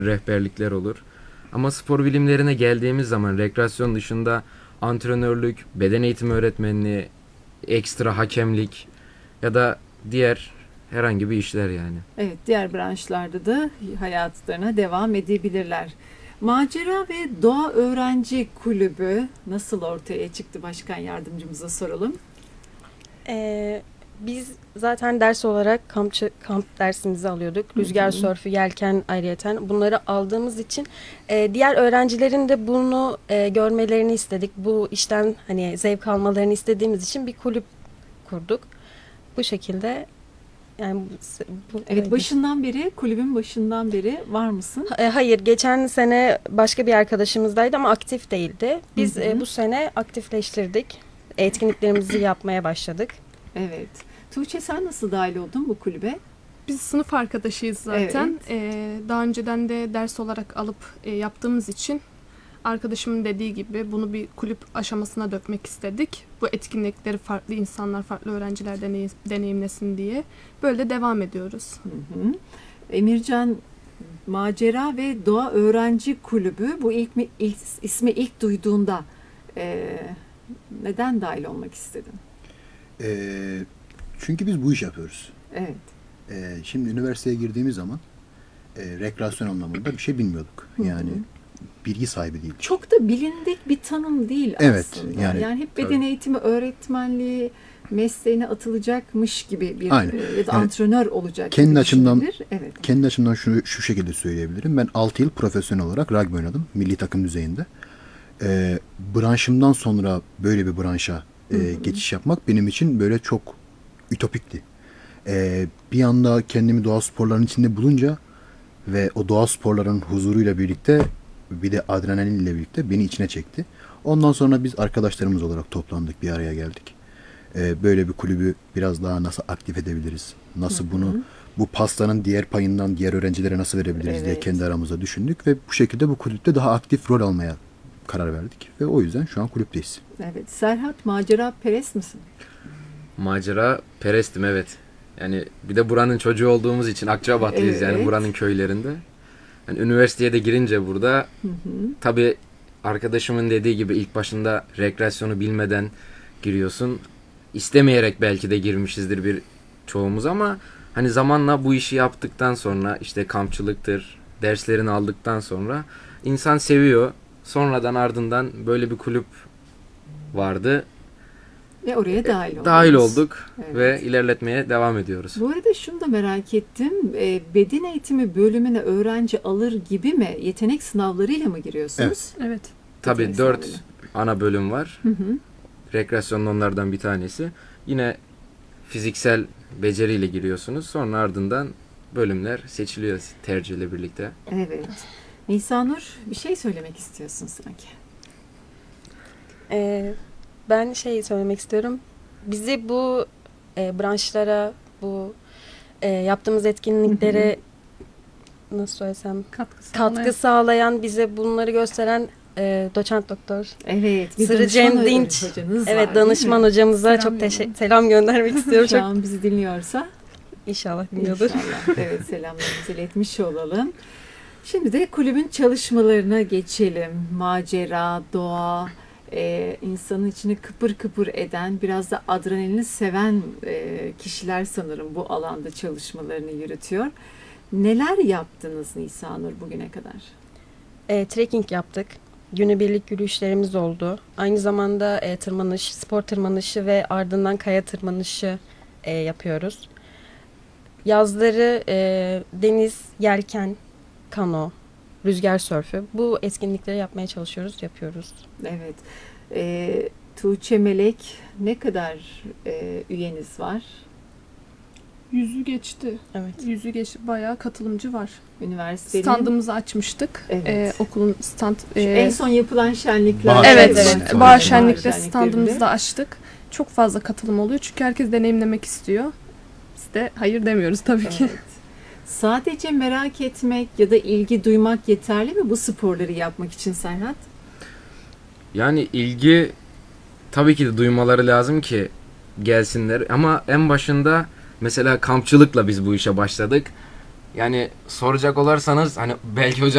rehberlikler olur. Ama spor bilimlerine geldiğimiz zaman rekreasyon dışında antrenörlük, beden eğitimi öğretmenliği, ekstra hakemlik ya da diğer herhangi bir işler yani. Evet, diğer branşlarda da hayatlarına devam edebilirler. Macera ve Doğa Öğrenci Kulübü nasıl ortaya çıktı, başkan yardımcımıza soralım. Biz zaten ders olarak kamp dersimizi alıyorduk. Rüzgar sörfü, yelken ayrıyeten. Bunları aldığımız için diğer öğrencilerin de bunu görmelerini istedik. Bu işten hani zevk almalarını istediğimiz için bir kulüp kurduk. Bu şekilde yani Evet, öyle. başından beri, kulübün başından beri var mısın? Hayır, geçen sene başka bir arkadaşımızdaydı ama aktif değildi. Biz bu sene aktifleştirdik. Etkinliklerimizi yapmaya başladık. Evet. Tuğçe, sen nasıl dahil oldun bu kulübe? Biz sınıf arkadaşıyız zaten. Daha önceden de ders olarak alıp yaptığımız için arkadaşımın dediği gibi bunu bir kulüp aşamasına dökmek istedik. Bu etkinlikleri farklı insanlar, farklı öğrenciler deneyimlesin diye. Böyle devam ediyoruz. Emircan, Macera ve Doğa Öğrenci Kulübü, bu ismi ilk duyduğunda neden dahil olmak istedin? Çünkü biz bu iş yapıyoruz. Evet. Şimdi üniversiteye girdiğimiz zaman rekreasyon anlamında bir şey bilmiyorduk. Yani bilgi sahibi değildik. Çok da bilindik bir tanım değil Evet, aslında. yani hep beden tabii. eğitimi öğretmenliği mesleğine atılacakmış gibi bir Aynen. ya da Yani antrenör olacak kendi gibi açımdan düşünülebilir. Evet. kendi açımdan şu şekilde söyleyebilirim. Ben 6 yıl profesyonel olarak rugby oynadım. Milli takım düzeyinde. Branşımdan sonra böyle bir branşa geçiş yapmak benim için böyle çok ütopikti. Bir anda kendimi doğa sporlarının içinde bulunca ve o doğa sporların huzuruyla birlikte bir de adrenalinle birlikte beni içine çekti. Ondan sonra biz arkadaşlarımız olarak toplandık, bir araya geldik. Böyle bir kulübü biraz daha nasıl aktif edebiliriz? Nasıl bu pastanın diğer payından diğer öğrencilere nasıl verebiliriz diye Evet. kendi aramızda düşündük ve bu şekilde bu kulüpte daha aktif rol almaya karar verdik ve o yüzden şu an kulüpteyiz. Evet. Serhat, macera perest misin? Macera perestim, evet. Yani bir de buranın çocuğu olduğumuz için Akçabatlıyız yani Evet. buranın köylerinde. Yani üniversiteye de girince burada tabii arkadaşımın dediği gibi ilk başında rekreasyonu bilmeden giriyorsun. İstemeyerek belki de girmişizdir bir çoğumuz ama hani zamanla bu işi yaptıktan sonra işte kampçılıktır, derslerini aldıktan sonra insan seviyor. Sonradan ardından böyle bir kulüp vardı. Ve oraya dahil oldunuz. Dahil olduk Evet. ve ilerletmeye devam ediyoruz. Bu arada şunu da merak ettim. Beden eğitimi bölümüne öğrenci alır gibi mi? Yetenek sınavlarıyla mı giriyorsunuz? Evet. Tabii Yetenek 4 sınavıyla. ana bölüm var. Rekreasyonun onlardan bir tanesi. Yine fiziksel beceriyle giriyorsunuz. Sonra ardından bölümler seçiliyor tercihle birlikte. Evet. Nisanur, bir şey söylemek istiyorsun sanki. Ben şey söylemek istiyorum. Bizi bu branşlara, bu yaptığımız etkinliklere nasıl söylesem katkı sağlayan, bize bunları gösteren doçent doktor Evet. Bir Sırrı danışman Cem Dinç. hocanız var, Evet, değil danışman mi? hocamıza Selam çok selam göndermek istiyorum. Şu Çok an bizi dinliyorsa inşallah dinliyordur. İnşallah. Evet, selamlarımızı iletmiş olalım. Şimdi de kulübün çalışmalarına geçelim. Macera, doğa, insanın içini kıpır kıpır eden, biraz da adrenalini seven kişiler sanırım bu alanda çalışmalarını yürütüyor. Neler yaptınız Nisanur bugüne kadar? Trekking yaptık. Günübirlik yürüyüşlerimiz oldu. Aynı zamanda tırmanış, spor tırmanışı ve ardından kaya tırmanışı yapıyoruz. Yazları deniz, yelken, kano, rüzgar sörfü. Bu etkinlikleri yapmaya çalışıyoruz, yapıyoruz. Evet. Tuğçe Melek, ne kadar üyeniz var? Yüzü geçti. Evet. Yüzü geçti. Bayağı katılımcı var. Üniversitenin Standımızı açmıştık. Evet. Okulun stand... en son yapılan şenlikler. Bahar Evet, şenlikleri. bahar Evet. şenlikte Şenliklerinde. standımızı da açtık. Çok fazla katılım oluyor çünkü herkes deneyimlemek istiyor. Biz de hayır demiyoruz tabii ki. Evet. Sadece merak etmek ya da ilgi duymak yeterli mi bu sporları yapmak için Serhat? Yani ilgi tabii ki de duymaları lazım ki gelsinler. Ama en başında mesela kampçılıkla biz bu işe başladık. Yani soracak olursanız hani belki hocam